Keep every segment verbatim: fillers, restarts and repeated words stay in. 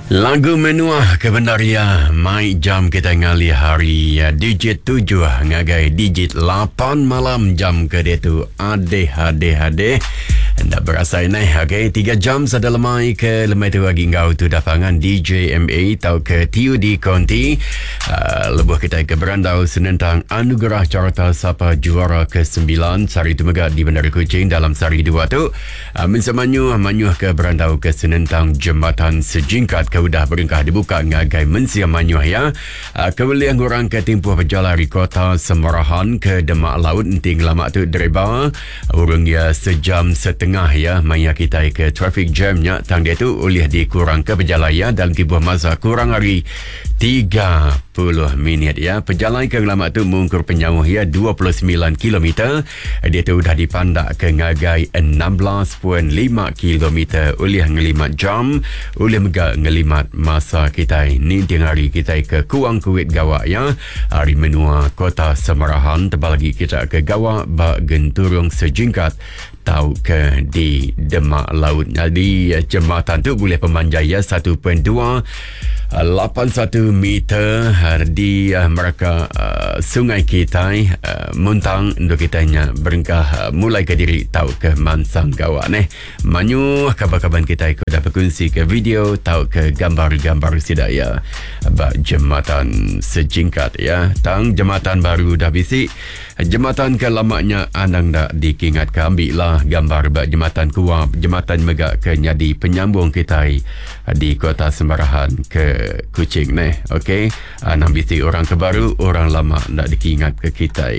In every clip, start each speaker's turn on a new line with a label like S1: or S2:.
S1: Lagu menuah kebenaria mai jam kita ngali hari ya, digit tujuh ngagai digit lapan malam jam ke dia tu ade ade ade anda berasa ini okay? Tiga jam sada lemai ke lemai tu lagi ngau tu dapangan D J M A tau ke T U D Conti uh, lebuh kita ke berandau senentang anugerah carta sapa juara ke sembilan Sari Tumegat di Bandar Kuching dalam sari dua tu uh, mensemanyuh manyuh ke berandau ke senentang jembatan sejingkat ke udah beringkah dibuka ngagai mensia manyuh ya uh, kebelian orang ke tempuh berjalan di kota Semarahan ke Demak Laut enting lama tu dereba urung ya sejam setengah tengah ya maya kita ke traffic jamnya tang dia tu oleh dikurang ke berjalaya dalam tibuh masa kurang hari tiga puluh minit ya perjalanan ke lama tu mungkur penyawah ya dua puluh sembilan kilometer dia tu dah dipandak ke ngagai enam belas perpuluhan lima kilometer oleh ngelimat jam oleh mega ngelimat masa kita ni tengah hari kita ke Kuang Kuit Gawak ya hari menua kota Semarahan tebal lagi kita ke Gawak bak genturung sejingkat tau ke di Demak Laut. Jadi jembatan tu boleh pemanjaya satu perpuluhan dua lapan satu meter di uh, mereka uh, Sungai Kitai uh, Muntang untuk kitanya beringkah uh, mulai ke diri tau ke Mansang Gawak neh. Manyu kabar-kabar kita ikut dapat kongsi ke video tau ke gambar-gambar sidaya bak jembatan sejingkat ya. Tang jembatan baru dah bisik. Jembatan ke lamanya andang dak dikingat ke ambil lah gambar bak jembatan kuap jembatan megak ke nyadi penyambung kita di kota Semarahan ke Kuching neh. Okey, enam biti orang kebaru orang lama nak dikingat ke kita.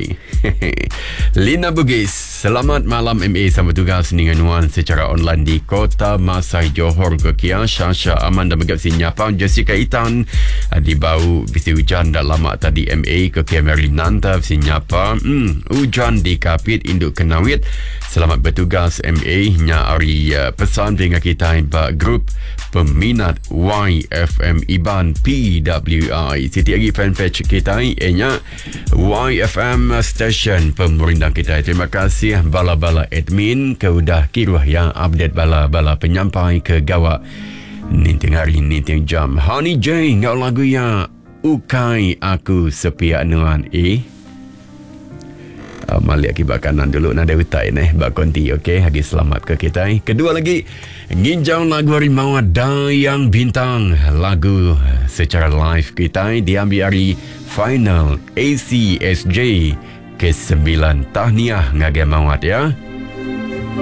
S1: Lina Bugis, selamat malam M A sama tugas dengan Wan secara online di kota Masai Johor ke Kia Syasha Amanda megap sinyapa Jessica Itan di bau bisi hujan dah lama tadi M A ke Kia Marinanta sinyapa hmm, hujan di Kapit Induk Kenawit. Selamat bertugas M A nya ari uh, pesan dengan kita bak grup peminat Y F M Iban P W I. Siti lagi fanpage kita nya Y F M Station pemerintah kita. Terima kasih bala-bala admin ke udah kiruh yang update bala-bala penyampai ke Gawak ninting hari ninting jam. Honey J ngau lagu yang ukai aku sepi anuan eh Uh, malik akibat kanan dulu nada utai neh bak konti okey hagi selamat ke kita. Kedua lagi nginjau lagu Harimau Dayang Bintang lagu secara live kita diambil hari final A C S J ke sembilan tahniah ngagai mawat ya.